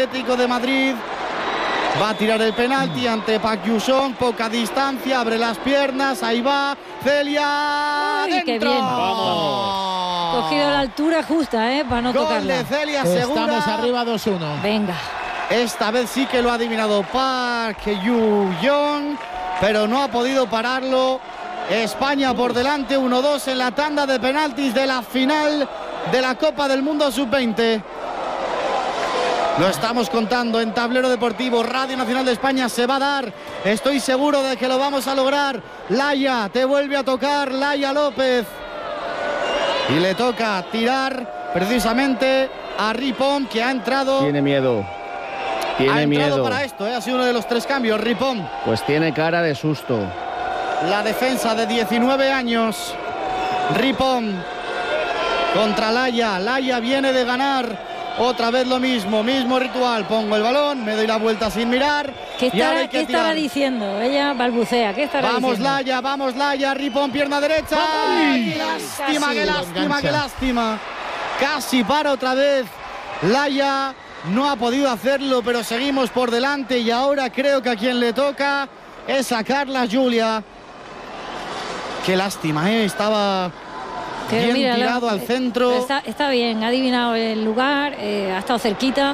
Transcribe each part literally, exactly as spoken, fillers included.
Atlético de Madrid. Va a tirar el penalti ante Park Ju-sung, poca distancia, abre las piernas, ahí va, Celia. ¡Ay, qué bien! ¡Vamos! Cogido la altura justa, ¿eh? Para no Gol tocarla. de Celia Segura. Estamos arriba dos uno. Venga. Esta vez sí que lo ha adivinado Park Ju-sung, pero no ha podido pararlo. España por delante, uno dos en la tanda de penaltis de la final de la Copa del Mundo sub veinte. Lo estamos contando en Tablero Deportivo, Radio Nacional de España. Se va a dar, estoy seguro de que lo vamos a lograr. Laia, te vuelve a tocar Laia López. Y le toca tirar precisamente a Ripoll, que ha entrado. Tiene miedo. Tiene ha entrado miedo. para esto, ¿eh? Ha sido uno de los tres cambios, Ripoll. Pues tiene cara de susto. La defensa de diecinueve años. Ripoll contra Laia. Laia viene de ganar. Otra vez lo mismo, mismo ritual. Pongo el balón, me doy la vuelta sin mirar. ¿Qué estará, ¿qué tirar. estará diciendo? Ella balbucea. ¿Qué estará vamos diciendo? Laia, vamos Laia. Ripoll, pierna derecha. ¡Ay, qué lástima, Casi qué lástima, qué lástima! Casi para otra vez. Laia no ha podido hacerlo, pero seguimos por delante. Y ahora creo que a quien le toca es a Carla Giulia. Qué lástima, ¿eh? Estaba Que bien mira, tirado la, al centro. Está, está bien, ha adivinado el lugar, eh, ha estado cerquita.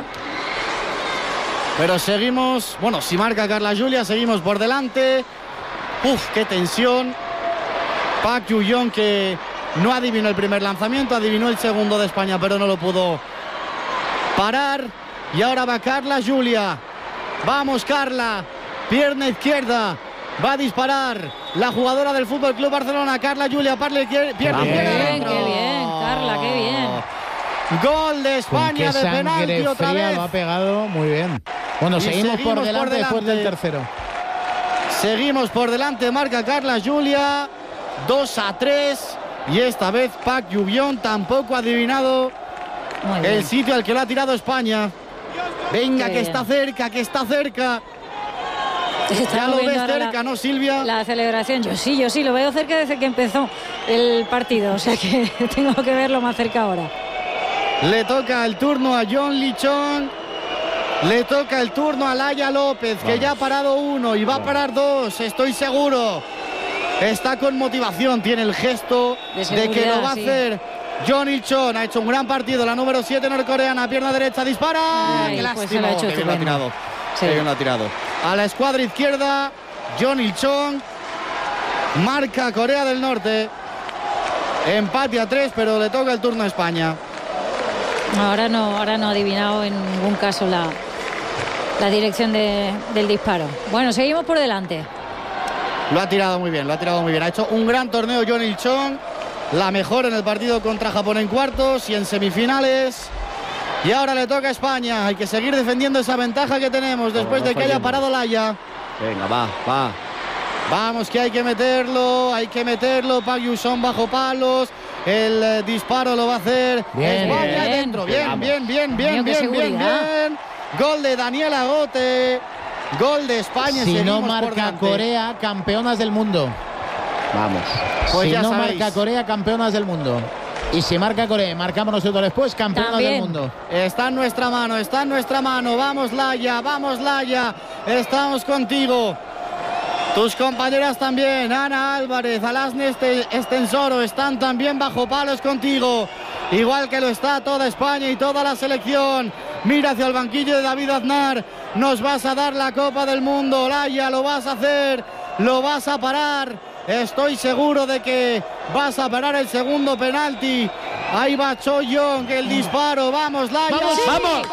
Pero seguimos, bueno, si marca Carla Giulia, seguimos por delante. Uf, qué tensión. Park Ju-sung, que no adivinó el primer lanzamiento, adivinó el segundo de España, pero no lo pudo parar. Y ahora va Carla Giulia. Vamos, Carla. Pierna izquierda. Va a disparar la jugadora del Fútbol Club Barcelona, Carla Giulia. Pierna Qué izquierda. bien, qué bien, Carla, qué bien. Gol de España de penalti otra fría vez. Lo ha pegado muy bien. Bueno, Y seguimos, seguimos por, delante por delante después del tercero. Seguimos por delante, marca Carla Giulia. dos a tres. Y esta vez Park Ju-sung tampoco ha adivinado el sitio al que lo ha tirado España. Venga, Qué que bien. está cerca, que está cerca. Ya lo ves cerca, la, ¿no, Silvia? La celebración, yo sí, yo sí, lo veo cerca desde que empezó el partido, o sea que tengo que verlo más cerca ahora. Le toca el turno a John Lichón. Le toca el turno a Laia López, que Vamos. ya ha parado uno y va a parar dos, estoy seguro. Está con motivación, tiene el gesto De de, que lo va a sí. hacer. John Il-chon ha hecho un gran partido, la número siete norcoreana, pierna derecha, dispara. Ay, ¡Qué pues se lo lástima! ha hecho Qué bien lo ha estupendo. tirado. Sí. Qué bien lo ha tirado. A la escuadra izquierda, John Il-chon. Marca Corea del Norte. Empate a tres, pero le toca el turno a España. Ahora no, ahora no ha adivinado en ningún caso la, la dirección de, del disparo. Bueno, seguimos por delante. Lo ha tirado muy bien, lo ha tirado muy bien. Ha hecho un gran torneo John Il-chon. La mejor en el partido contra Japón en cuartos y en semifinales. Y ahora le toca a España. Hay que seguir defendiendo esa ventaja que tenemos después No, no de que haya fallemos. parado Laia. Venga, va, va. Vamos, que hay que meterlo, hay que meterlo. Park Ju-sung bajo palos. El eh, disparo lo va a hacer Bien. España Bien. dentro. Bien, Vamos. bien, bien, Coño, bien, qué bien, bien, seguridad. bien. Gol de Daniela Gote. Gol de España. Si no Seguimos por marca delante. Corea, campeonas del mundo. Vamos. Pues si ya no sabéis. marca Corea, campeonas del mundo. Y si marca Corea, marcamos nosotros después, campeonas También. del mundo. Está en nuestra mano, está en nuestra mano. Vamos, Laia, vamos, Laia. Estamos contigo. Tus compañeras también, Ana Álvarez, Alasne este, Estensoro, están también bajo palos contigo. Igual que lo está toda España y toda la selección. Mira hacia el banquillo de David Aznar. Nos vas a dar la Copa del Mundo, Laia, lo vas a hacer, lo vas a parar. Estoy seguro de que vas a parar el segundo penalti. Ahí va Cho Young, el disparo. Vamos, Laia. ¡Vamos, vamos!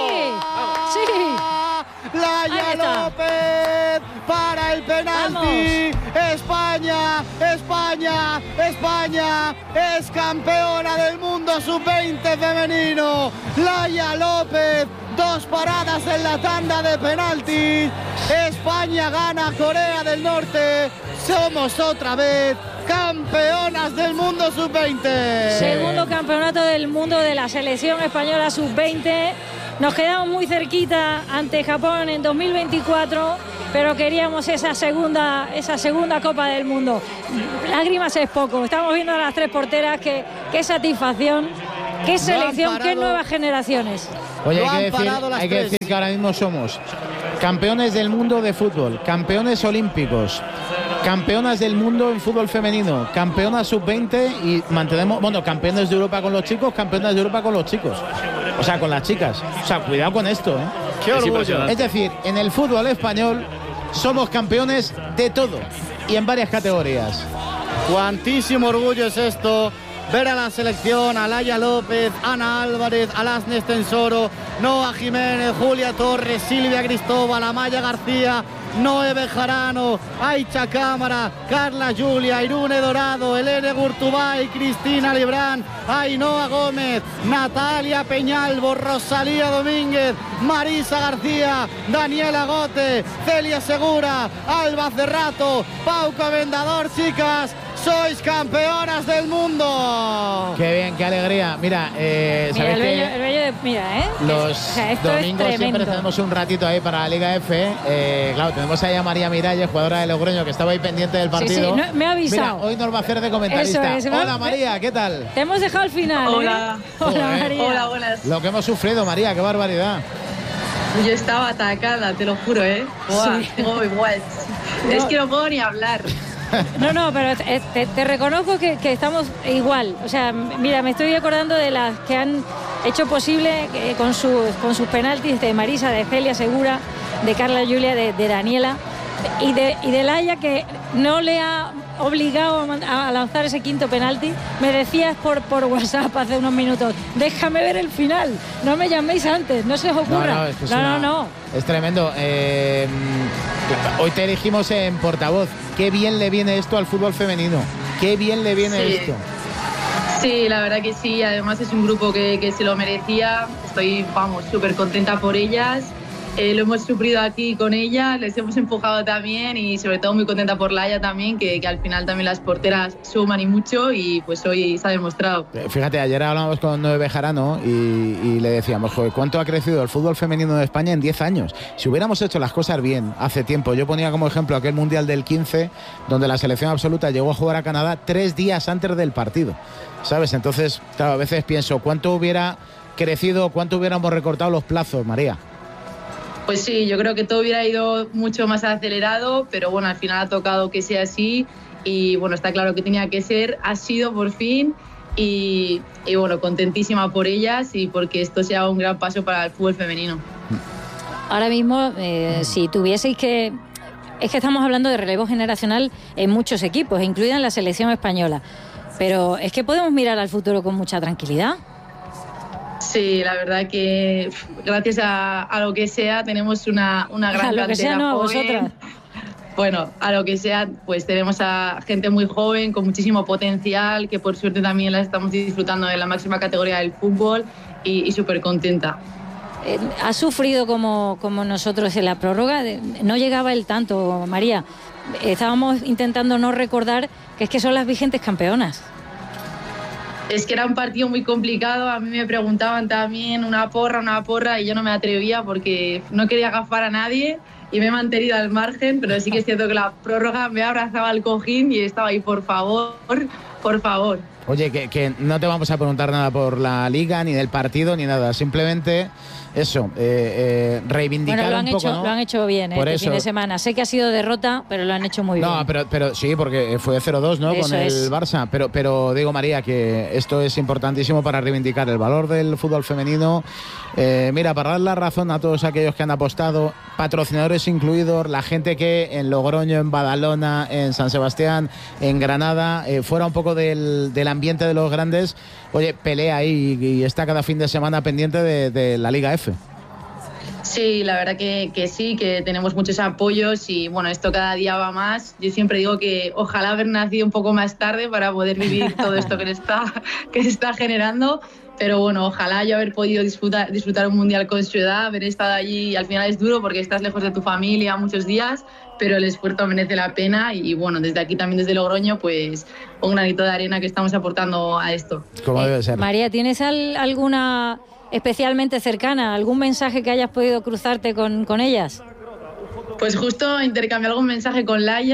Sí, sí. Laia Ahí está. López para el penalti. España, España, España es campeona del mundo sub veinte femenino. Laia López, dos paradas en la tanda de penaltis. España gana a Corea del Norte. Somos otra vez campeonas del mundo sub veinte. Segundo campeonato del mundo de la selección española sub veinte. Nos quedamos muy cerquita ante Japón en dos mil veinticuatro, pero queríamos esa segunda, esa segunda Copa del Mundo. Lágrimas es poco. Estamos viendo a las tres porteras, que qué satisfacción qué selección, qué nuevas generaciones. Oye, Lo hay, que han decir, parado las hay que tres. decir que ahora mismo somos campeones del mundo de fútbol, campeones olímpicos, campeonas del mundo en fútbol femenino, campeonas sub veinte y mantenemos, bueno, campeones de Europa con los chicos, campeonas de Europa con los chicos. O sea, con las chicas. O sea, cuidado con esto, ¿eh? Qué Es orgullo. impresionante. Es decir, en el fútbol español somos campeones de todo y en varias categorías. Cuantísimo orgullo es esto. Ver a la selección, a Laia López, Ana Álvarez, Alasne Estensoro, Noa Jiménez, Julia Torres, Silvia Cristóbal, Amaya García, Noé Bejarano, Aicha Cámara, Carla Julia, Irune Dorado, Elene Gurtubay, Cristina Librán, Ainhoa Gómez, Natalia Peñalvo, Rosalía Domínguez, Marisa García, Daniela Gote, Celia Segura, Alba Cerrato, Pauca Vendador, chicas. ¡Sois campeonas del mundo! Qué bien, qué alegría. Mira, eh, Mira, ¿sabéis el bello, que el bello de, mira, ¿eh? los O sea, esto domingos es siempre tremendo. tenemos un ratito ahí para la Liga F? Eh, claro, tenemos ahí a María Miralles, jugadora de Logroño, que estaba ahí pendiente del Sí, partido. sí, no, me ha avisado. Mira, hoy nos va a hacer de comentarista. Eso es, me- Hola, María, ¿qué tal? Te hemos dejado al final. Hola. ¿eh? Hola, Joder. María. Hola, buenas. Lo que hemos sufrido, María, qué barbaridad. Yo estaba atacada, te lo juro, ¿eh? Buah, Sí. tengo igual. Es que no puedo ni hablar. No, no, pero te, te- te reconozco que, que estamos igual. O sea, mira, me estoy acordando de las que han hecho posible que con sus, con sus penaltis de Marisa, de Celia Segura, de Carla Julia, de, de Daniela y de, y de Laia, que no le ha obligado a, man- a lanzar ese quinto penalti. Me decías por, por WhatsApp hace unos minutos, déjame ver el final, no me llaméis antes, no se os ocurra. No, no, esto es no, una- no, no. Es tremendo. Eh, hoy te elegimos en portavoz. Qué bien le viene esto al fútbol femenino. Qué bien le viene Sí. esto. Sí, la verdad que sí. Además es un grupo que, que se lo merecía. Estoy, vamos, súper contenta por ellas. Eh, lo hemos sufrido aquí con ella, les hemos empujado también y sobre todo muy contenta por Laia también, que, que al final también las porteras suman y mucho y pues hoy se ha demostrado. Fíjate, ayer hablábamos con Noé Bejarano y, y le decíamos, joder, ¿cuánto ha crecido el fútbol femenino de España en diez años? Si hubiéramos hecho las cosas bien hace tiempo, yo ponía como ejemplo aquel Mundial del quince, donde la selección absoluta llegó a jugar a Canadá tres días antes del partido, ¿sabes? Entonces, claro, a veces pienso, ¿cuánto hubiera crecido, cuánto hubiéramos recortado los plazos, María? Pues sí, yo creo que todo hubiera ido mucho más acelerado, pero bueno, al final ha tocado que sea así y bueno, está claro que tenía que ser, ha sido por fin y, y bueno, contentísima por ellas y porque esto sea un gran paso para el fútbol femenino. Ahora mismo, eh, si tuvieseis que... Es que estamos hablando de relevo generacional en muchos equipos, incluida en la selección española, pero es que podemos mirar al futuro con mucha tranquilidad. Sí, la verdad que gracias a, a lo que sea tenemos una, una gran A lo que cantera sea, no, a joven. vosotras. Bueno, a lo que sea, pues tenemos a gente muy joven, con muchísimo potencial, que por suerte también la estamos disfrutando en la máxima categoría del fútbol y, y súper contenta. Eh, ¿Has sufrido como, como nosotros en la prórroga? De- No llegaba el tanto, María. Estábamos intentando no recordar que es que son las vigentes campeonas. Es que era un partido muy complicado, a mí me preguntaban también una porra, una porra, y yo no me atrevía porque no quería agafar a nadie y me he mantenido al margen, pero sí que es cierto que la prórroga me abrazaba al cojín y estaba ahí, por favor, por favor. Oye, que, que no te vamos a preguntar nada por la Liga, ni del partido, ni nada, simplemente eso, eh, eh, reivindicar Bueno, lo han, un poco, hecho, ¿no? lo han hecho bien, ¿eh? Por Este eso. fin de semana. Sé que ha sido derrota, pero lo han hecho muy No, bien. pero, pero sí, porque fue cero dos, ¿no? Eso Con el es. Barça. Pero, pero digo, María, que esto es importantísimo para reivindicar el valor del fútbol femenino. Eh, mira, para dar la razón a todos aquellos que han apostado, patrocinadores incluidos, la gente que en Logroño, en Badalona, en San Sebastián, en Granada, eh, fuera un poco del, del ambiente de los grandes, oye, pelea ahí y, y está cada fin de semana pendiente de, de la Liga F. Sí, la verdad que, que sí, que tenemos muchos apoyos y bueno, esto cada día va más. Yo siempre digo que ojalá haber nacido un poco más tarde para poder vivir todo esto que se está, que se está generando. Pero bueno, ojalá yo haber podido disfrutar, disfrutar un mundial con su edad, haber estado allí. Al final es duro porque estás lejos de tu familia muchos días, pero el esfuerzo merece la pena. Y bueno, desde aquí también, desde Logroño, pues un granito de arena que estamos aportando a esto. Como Eh, debe ser. María, ¿tienes al- alguna especialmente cercana, algún mensaje que hayas podido cruzarte con, con ellas? Pues justo intercambié algún mensaje con Laia,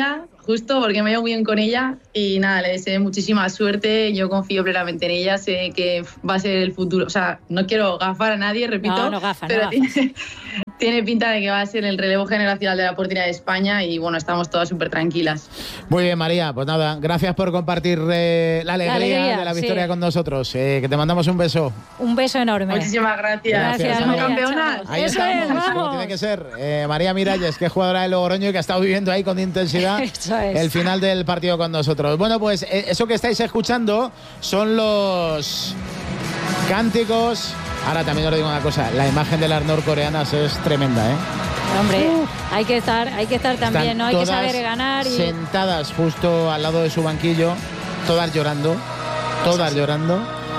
justo porque me llevo muy bien con ella y nada, le deseo muchísima suerte. Yo confío plenamente en ella, sé que va a ser el futuro. O sea, no quiero gafar a nadie, repito, no, no gafa, pero no tiene, tiene pinta de que va a ser el relevo generacional de la portería de España y bueno, estamos todas súper tranquilas. Muy bien, María, pues nada, gracias por compartir eh, la, alegría la alegría de la victoria sí. con nosotros. Eh, que te mandamos un beso. Un beso enorme. Muchísimas gracias. Gracias, ¿Somos María. campeonas? Ahí Eso estamos, es, como vamos. tiene que ser. Eh, María Miralles, que es jugadora de Logroño y que ha estado viviendo ahí con intensidad Eso es. el final del partido con nosotros. Bueno, pues eh, eso que estáis escuchando son los cánticos. Ahora también os digo una cosa, la imagen de las norcoreanas es tremenda, ¿eh? Hombre, hay que estar, hay que estar también, Están ¿no? Hay que todas saber ganar y sentadas justo al lado de su banquillo, todas llorando, todas llorando.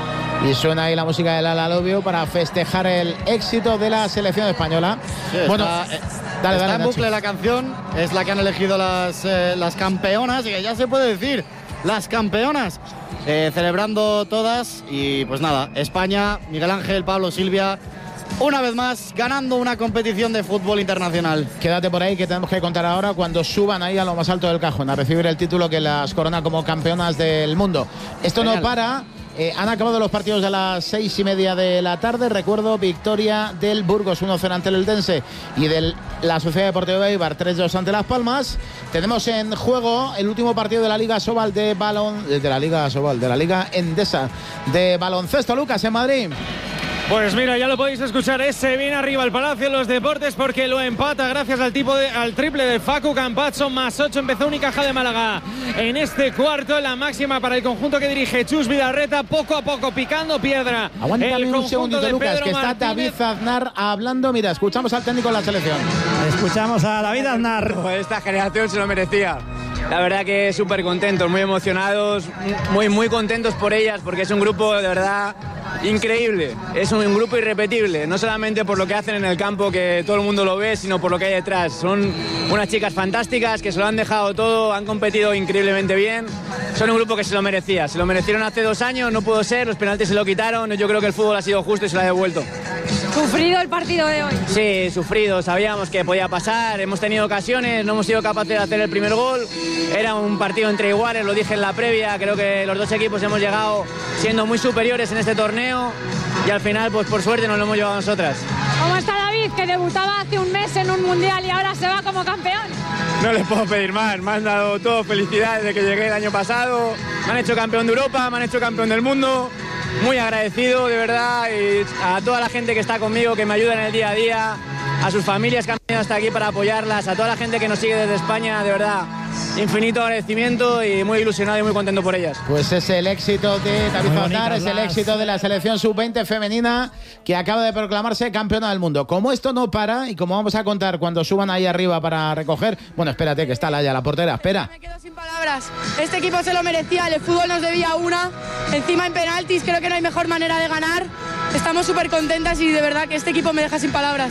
Y suena ahí la música del Ala Lobio para festejar el éxito de la selección española. Sí, bueno, está, eh, dale, está dale, en Nacho. bucle la canción, es la que han elegido las, eh, las campeonas, y que ya se puede decir, las campeonas, eh, celebrando todas. Y pues nada, España, Miguel Ángel, Pablo, Silvia, una vez más ganando una competición de fútbol internacional. Quédate por ahí que tenemos que contar ahora cuando suban ahí a lo más alto del cajón a recibir el título que las corona como campeonas del mundo. Esto Genial. no para. Eh, han acabado los partidos de las seis y media de la tarde. Recuerdo, victoria del Burgos uno cero ante el Eldense y de la Sociedad Deportiva de Eibar tres dos ante Las Palmas. Tenemos en juego el último partido de la Liga Sobal de balón de la Liga Sobal, de la Liga Endesa de baloncesto. Lucas, en Madrid. Pues mira, ya lo podéis escuchar, ese viene arriba el Palacio de los Deportes porque lo empata gracias al tipo de, al triple de Facu Campazzo, más ocho, empezó Unicaja de Málaga en este cuarto, la máxima para el conjunto que dirige Chus Vidarreta, poco a poco picando piedra. Aguántame el un conjunto segundito, de Lucas, Pedro que está David Martínez. Aznar hablando. Mira, escuchamos al técnico de la selección. Escuchamos a David Aznar. Pues esta generación se lo merecía. La verdad que súper contentos, muy emocionados, muy, muy contentos por ellas, porque es un grupo de verdad increíble. Es un grupo irrepetible, no solamente por lo que hacen en el campo, que todo el mundo lo ve, sino por lo que hay detrás. Son unas chicas fantásticas que se lo han dejado todo, han competido increíblemente bien. Son un grupo que se lo merecía. Se lo merecieron hace dos años, no pudo ser, los penaltis se lo quitaron. Yo creo que el fútbol ha sido justo y se lo ha devuelto. Sufrido el partido de hoy. Sí, sufrido, sabíamos que podía pasar, hemos tenido ocasiones, no hemos sido capaces de hacer el primer gol. Era un partido entre iguales, lo dije en la previa, creo que los dos equipos hemos llegado siendo muy superiores en este torneo y al final, pues por suerte nos lo hemos llevado nosotras. ¿Cómo está David, que debutaba hace un mes en un mundial y ahora se va como campeón? No les puedo pedir más, me han dado todo felicidades desde que llegué el año pasado, me han hecho campeón de Europa, me han hecho campeón del mundo. Muy agradecido, de verdad, y a toda la gente que está conmigo, que me ayuda en el día a día, a sus familias que han venido hasta aquí para apoyarlas, a toda la gente que nos sigue desde España, de verdad, infinito agradecimiento y muy ilusionado y muy contento por ellas. Pues es el éxito de David Muy Aznar, bonitas es el las- éxito de la selección sub veinte femenina que acaba de proclamarse campeona del mundo. Como esto no para y como vamos a contar cuando suban ahí arriba para recoger, bueno, espérate que está Laia, la portera, espera. Me quedo sin palabras. Este equipo se lo merecía, el fútbol nos debía una. Encima en penaltis, creo que no hay mejor manera de ganar. Estamos súper contentas y de verdad que este equipo me deja sin palabras.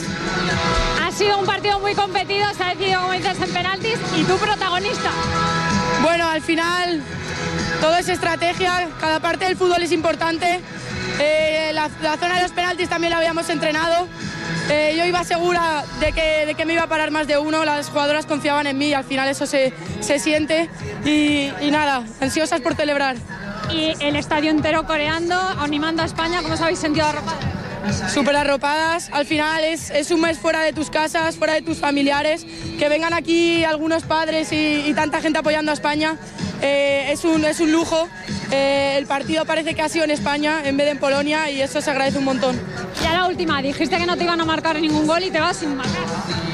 Ha sido un partido muy competido, se ha decidido, como dices, en penaltis y tú protagonista. Bueno, al final todo es estrategia, cada parte del fútbol es importante. Eh, la, la zona de los penaltis también la habíamos entrenado. Eh, yo iba segura de que, de que me iba a parar más de uno, las jugadoras confiaban en mí y al final eso se, se siente. Y, y nada, ansiosas por celebrar. Y el estadio entero coreando, animando a España, ¿cómo os habéis sentido arropados? Súper arropadas, al final es, es un mes fuera de tus casas, fuera de tus familiares, que vengan aquí algunos padres y, y tanta gente apoyando a España, eh, es, un, es un lujo. Eh, el partido parece que ha sido en España en vez de en Polonia y eso se agradece un montón. Ya la última, dijiste que no te iban a marcar ningún gol y te vas sin marcar.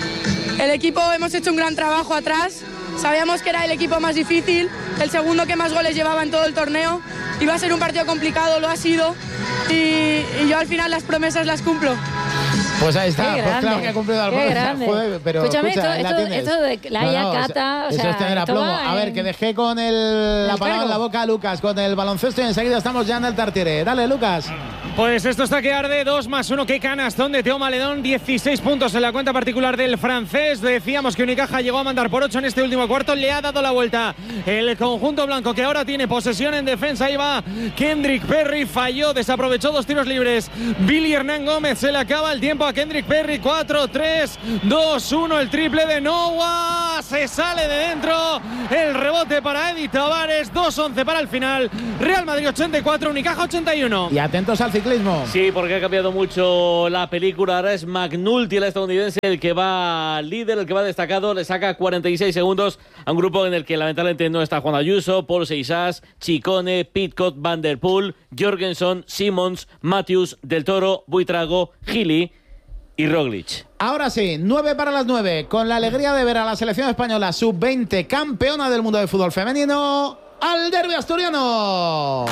El equipo hemos hecho un gran trabajo atrás, sabíamos que era el equipo más difícil, el segundo que más goles llevaba en todo el torneo, iba a ser un partido complicado, lo ha sido y, y yo al final las promesas las cumplo. Pues ahí está, Qué pues claro grande, que ha cumplido qué alguna. grande. Joder, pero Escúchame, escucha, esto- ahí la esto- tienes. esto de Laia, eso- Cata, o eso sea, es tener esto aplomo. va A ver, en- que dejé con el, la el palabra en la cargo. boca a Lucas, con el baloncesto y enseguida estamos ya en el Tartiere. Dale, Lucas. Pues esto está que arde, dos más uno, qué canastón de Teo Maledón, dieciséis puntos en la cuenta particular del francés. Decíamos que Unicaja llegó a mandar por ocho en este último cuarto, le ha dado la vuelta el conjunto blanco que ahora tiene posesión en defensa. Ahí va Kendrick Perry, falló, desaprovechó dos tiros libres. Billy Hernán Gómez, se le acaba el tiempo a Noah, Kendrick Perry, cuatro, tres, dos, uno, el triple de Noah, se sale de dentro, el rebote para Edi Tavares, dos once para el final, Real Madrid ochenta y cuatro, Unicaja ochenta y uno. Y atentos al ciclismo. Sí, porque ha cambiado mucho la película, ahora es McNulty, el estadounidense, el que va líder, el que va destacado, le saca cuarenta y seis segundos a un grupo en el que lamentablemente no está Juan Ayuso, Paul Seixas, Chicone, Pitcock, Van der Poel, Jorgensen, Simmons, Matthews, Del Toro, Buitrago, Gili y Roglic. Ahora sí, nueve para las nueve, con la alegría de ver a la selección española sub veinte, campeona del mundo de fútbol femenino, al derbi asturiano.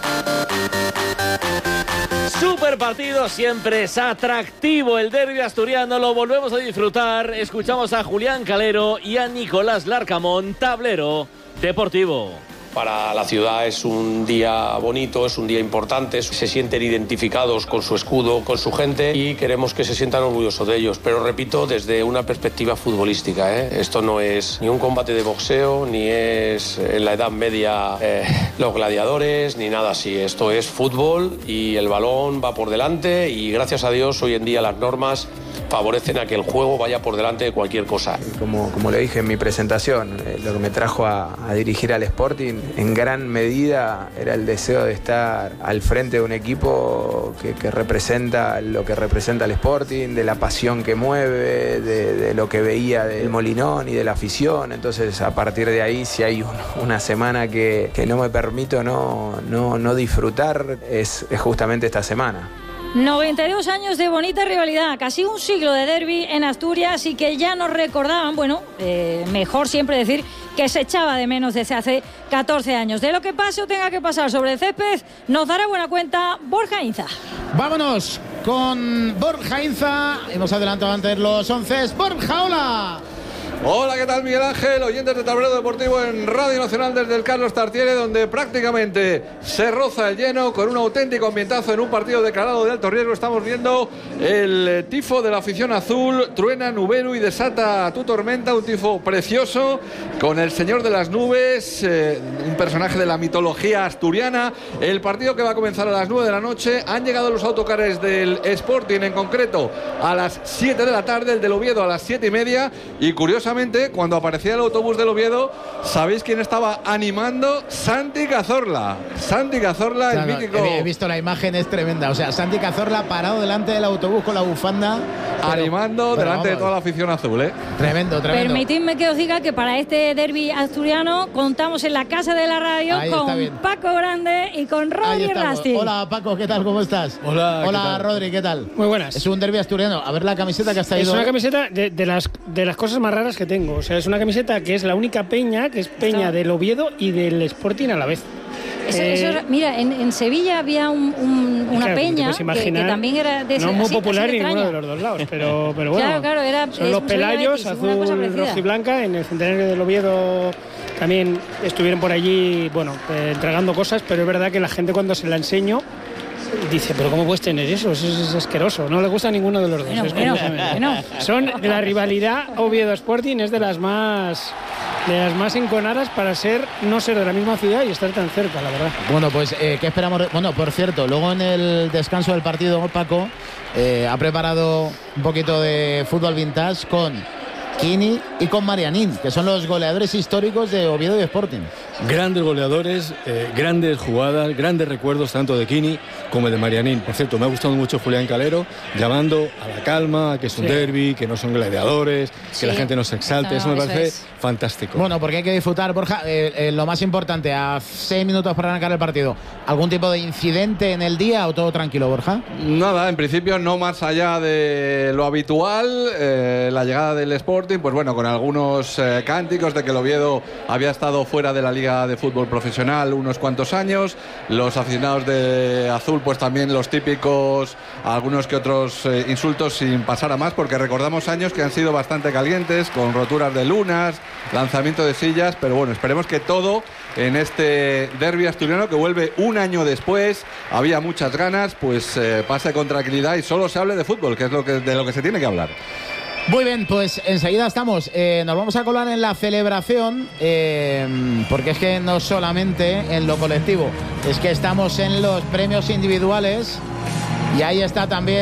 Super partido, siempre es atractivo el derbi asturiano, lo volvemos a disfrutar. Escuchamos a Julián Calero y a Nicolás Larcamón, tablero deportivo. Para la ciudad es un día bonito, es un día importante, se sienten identificados con su escudo, con su gente y queremos que se sientan orgullosos de ellos. Pero repito, desde una perspectiva futbolística, ¿eh? Esto no es ni un combate de boxeo, ni es en la Edad Media eh, los gladiadores, ni nada así. Esto es fútbol y el balón va por delante y gracias a Dios hoy en día las normas favorecen a que el juego vaya por delante de cualquier cosa. Como, como le dije en mi presentación, eh, lo que me trajo a, a dirigir al Sporting en gran medida era el deseo de estar al frente de un equipo que, que representa lo que representa el Sporting, de la pasión que mueve, de, de lo que veía del Molinón y de la afición. Entonces, a partir de ahí, si hay un, una semana que, que no me permito no, no, no disfrutar, es, es justamente esta semana. noventa y dos años de bonita rivalidad, casi un siglo de derbi en Asturias y que ya nos recordaban, bueno, eh, mejor siempre decir que se echaba de menos desde hace catorce años. De lo que pase o tenga que pasar sobre el césped, nos dará buena cuenta Borja Inza. Vámonos con Borja Inza. Hemos adelantado antes los once. Borja, hola. Hola, ¿qué tal, Miguel Ángel? Oyentes de Tablero Deportivo en Radio Nacional desde el Carlos Tartiere, donde prácticamente se roza el lleno con un auténtico ambientazo en un partido declarado de alto riesgo. Estamos viendo el tifo de la afición azul, truena, nubero y desata tu tormenta, un tifo precioso con el señor de las nubes, eh, un personaje de la mitología asturiana. El partido que va a comenzar a las nueve de la noche, han llegado los autocares del Sporting, en concreto a las siete de la tarde, el del Oviedo a las siete y media, y curiosamente cuando aparecía el autobús del Oviedo, ¿sabéis quién estaba animando? Santi Cazorla. Santi Cazorla, claro, el mítico. He visto la imagen, es tremenda. O sea, Santi Cazorla parado delante del autobús con la bufanda, pero, animando pero delante vamos, de toda la afición azul, ¿eh? Tremendo, tremendo. Permitidme que os diga que para este derbi asturiano contamos en la casa de la radio ahí con Paco Grande y con Rodri Rasti. Hola, Paco, ¿qué tal? ¿Cómo estás? Hola. Hola, ¿qué tal? Rodri, ¿qué tal? Muy buenas. Es un derbi asturiano. A ver la camiseta que has traído. Es una camiseta de, de, las, de las cosas más raras que tengo. O sea, es una camiseta que es la única peña, que es peña Está. del Oviedo y del Sporting a la vez. Eso, eh, eso, mira, en, en Sevilla había un, un, una claro, peña que, que también era de ese, no muy así, popular así en ninguno de los dos lados, pero, pero bueno. Claro, claro, era, son los Pelayos, azul, rojo y blanca. En el centenario del Oviedo también estuvieron por allí, bueno, eh, entregando cosas, pero es verdad que la gente cuando se la enseño dice, pero ¿cómo puedes tener eso? Eso es asqueroso. No le gusta a ninguno de los dos. Bueno, es bueno, bueno. Son la rivalidad Oviedo Sporting es de las más de las más enconadas para ser no ser de la misma ciudad y estar tan cerca, la verdad. Bueno, pues eh, ¿qué esperamos? Bueno, por cierto, luego en el descanso del partido, Paco eh, ha preparado un poquito de fútbol vintage con Kini y con Marianín, que son los goleadores históricos de Oviedo y Sporting. Grandes goleadores, eh, grandes jugadas, grandes recuerdos tanto de Kini como de Marianín. Por cierto, me ha gustado mucho Julián Calero llamando a la calma, que es un sí. derbi, que no son gladiadores, sí. que la gente no se exalte. No, eso me eso parece es. fantástico. Bueno, porque hay que disfrutar, Borja. Eh, eh, lo más importante, a seis minutos para arrancar el partido, ¿algún tipo de incidente en el día o todo tranquilo, Borja? Nada, en principio no más allá de lo habitual. Eh, la llegada del Sporting, pues bueno, con algunos eh, cánticos de que el Oviedo había estado fuera de la Liga de Fútbol Profesional unos cuantos años. Los aficionados de azul, pues también los típicos, algunos que otros eh, insultos sin pasar a más, porque recordamos años que han sido bastante calientes, con roturas de lunas, lanzamiento de sillas, pero bueno, esperemos que todo en este derbi asturiano que vuelve un año después, había muchas ganas, pues eh, pase con tranquilidad y solo se hable de fútbol, que es lo que, de lo que se tiene que hablar. Muy bien, pues enseguida estamos. Eh, nos vamos a colar en la celebración, eh, porque es que no solamente en lo colectivo, es que estamos en los premios individuales y ahí está también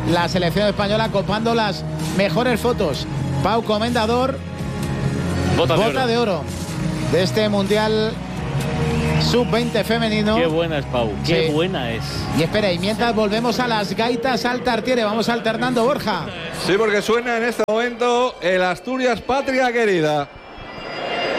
la selección española copando las mejores fotos. Pau Comendador, bota, bota de, oro. de oro de este Mundial sub veinte femenino. Qué buena es Pau, qué sí. buena es. Y espera, y mientras volvemos a las gaitas al Tartiere, vamos alternando, Borja. Sí, porque suena en este momento el Asturias Patria Querida.